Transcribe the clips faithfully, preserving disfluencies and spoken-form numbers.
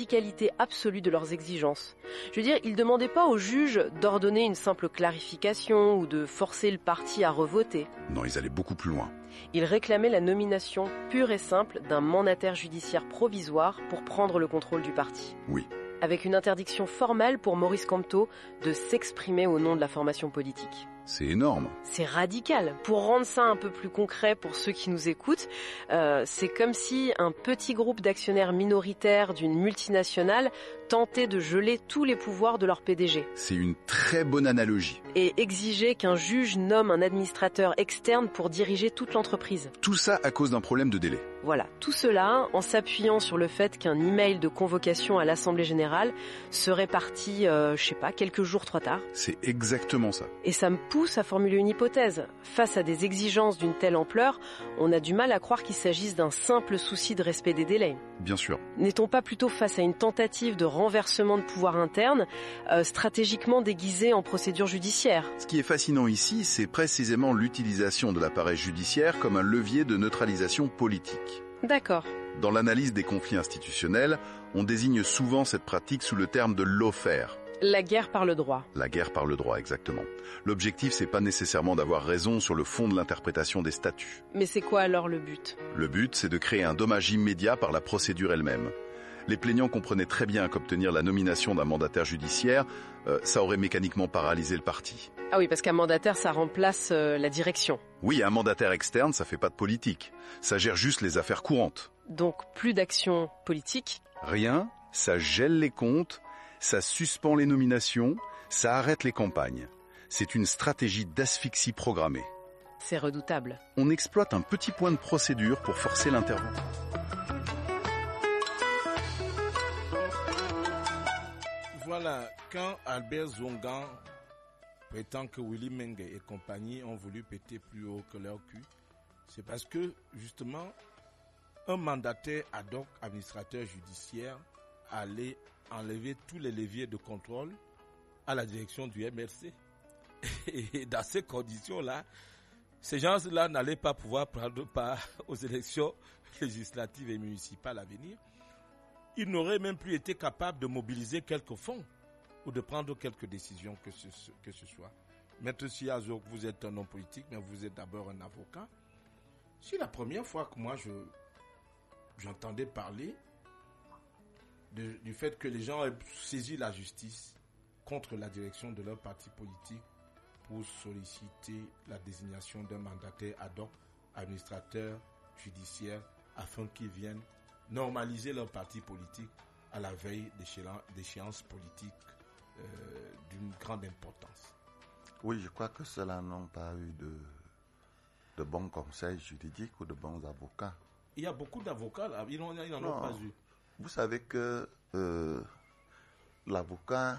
radicalité absolue de leurs exigences. Je veux dire, ils ne demandaient pas aux juges d'ordonner une simple clarification ou de forcer le parti à revoter. Non, ils allaient beaucoup plus loin. Ils réclamaient la nomination pure et simple d'un mandataire judiciaire provisoire pour prendre le contrôle du parti. Oui. Avec une interdiction formelle pour Maurice Kamto de s'exprimer au nom de la formation politique. C'est énorme. C'est radical. Pour rendre ça un peu plus concret pour ceux qui nous écoutent, euh, c'est comme si un petit groupe d'actionnaires minoritaires d'une multinationale tentait de geler tous les pouvoirs de leur P D G. C'est une très bonne analogie. Et exigeait qu'un juge nomme un administrateur externe pour diriger toute l'entreprise. Tout ça à cause d'un problème de délai. Voilà, tout cela en s'appuyant sur le fait qu'un email de convocation à l'Assemblée générale serait parti, euh, je sais pas, quelques jours trop tard. C'est exactement ça. Et ça me pousse à formuler une hypothèse. Face à des exigences d'une telle ampleur, on a du mal à croire qu'il s'agisse d'un simple souci de respect des délais. Bien sûr. N'est-on pas plutôt face à une tentative de renversement de pouvoir interne, euh, stratégiquement déguisée en procédure judiciaire ? Ce qui est fascinant ici, c'est précisément l'utilisation de l'appareil judiciaire comme un levier de neutralisation politique. D'accord. Dans l'analyse des conflits institutionnels, on désigne souvent cette pratique sous le terme de lawfare. La guerre par le droit. La guerre par le droit, exactement. L'objectif, c'est pas nécessairement d'avoir raison sur le fond de l'interprétation des statuts. Mais c'est quoi alors le but ? Le but, c'est de créer un dommage immédiat par la procédure elle-même. Les plaignants comprenaient très bien qu'obtenir la nomination d'un mandataire judiciaire, euh, ça aurait mécaniquement paralysé le parti. Ah oui, parce qu'un mandataire, ça remplace euh, la direction. Oui, un mandataire externe, ça fait pas de politique. Ça gère juste les affaires courantes. Donc plus d'action politique ? Rien, ça gèle les comptes, ça suspend les nominations, ça arrête les campagnes. C'est une stratégie d'asphyxie programmée. C'est redoutable. On exploite un petit point de procédure pour forcer l'intervention. Voilà, quand Albert Zongan prétend que Willy Mengue et compagnie ont voulu péter plus haut que leur cul, c'est parce que, justement, un mandataire ad hoc administrateur judiciaire allait enlever tous les leviers de contrôle à la direction du M R C. Et dans ces conditions-là, ces gens-là n'allaient pas pouvoir prendre part aux élections législatives et municipales à venir. Ils n'auraient même plus été capables de mobiliser quelques fonds ou de prendre quelques décisions que ce, que ce soit. Maître Siazo, vous êtes un homme politique, mais vous êtes d'abord un avocat. C'est la première fois que moi je, j'entendais parler de, du fait que les gens aient saisi la justice contre la direction de leur parti politique pour solliciter la désignation d'un mandataire ad hoc, administrateur judiciaire, afin qu'ils viennent normaliser leur parti politique à la veille d'échéances politiques euh, d'une grande importance. Oui, je crois que ceux-là n'ont pas eu de, de bons conseils juridiques ou de bons avocats. Il y a beaucoup d'avocats là, ils n'en, ils n'en ont pas eu. Vous savez que euh, l'avocat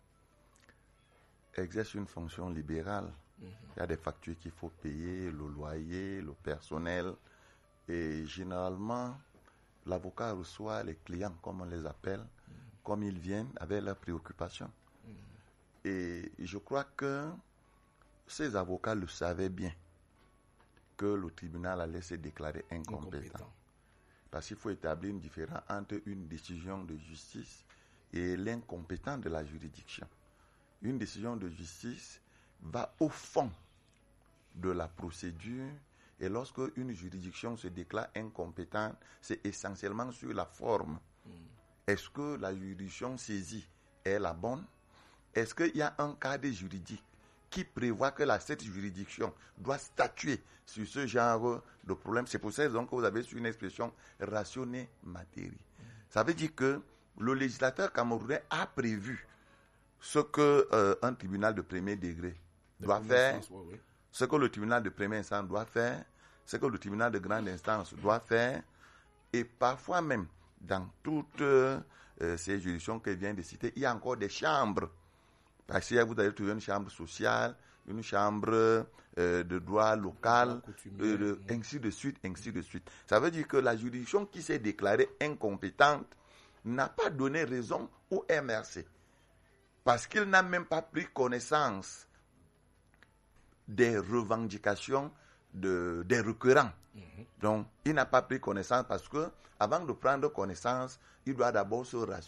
exerce une fonction libérale. Mm-hmm. Il y a des factures qu'il faut payer, le loyer, le personnel. Et généralement, l'avocat reçoit les clients, comme on les appelle, mm. comme ils viennent avec leurs préoccupations. Mm. Et je crois que ces avocats le savaient bien, que le tribunal allait se déclarer incompétent. incompétent. Parce qu'il faut établir une différence entre une décision de justice et l'incompétence de la juridiction. Une décision de justice va au fond de la procédure. Et lorsque une juridiction se déclare incompétente, c'est essentiellement sur la forme. Mm. Est-ce que la juridiction saisie est la bonne? Est-ce qu'il y a un cadre juridique qui prévoit que la, cette juridiction doit statuer sur ce genre de problème? C'est pour ça donc, que vous avez sur une expression rationner materie. Mm. Ça veut dire que le législateur camerounais a prévu ce que euh, un tribunal de premier degré de doit faire. Instance, ouais, ouais. Ce que le tribunal de première instance doit faire, ce que le tribunal de grande instance doit faire, et parfois même, dans toutes euh, ces juridictions que je viens de citer, il y a encore des chambres. Parce que vous allez trouver une chambre sociale, une chambre euh, de droit local, euh, de, ainsi de suite, ainsi de suite. Ça veut dire que la juridiction qui s'est déclarée incompétente n'a pas donné raison au M R C. Parce qu'il n'a même pas pris connaissance des revendications de, des requérants. Mm-hmm. Donc, il n'a pas pris connaissance parce que, avant de prendre connaissance, il doit d'abord se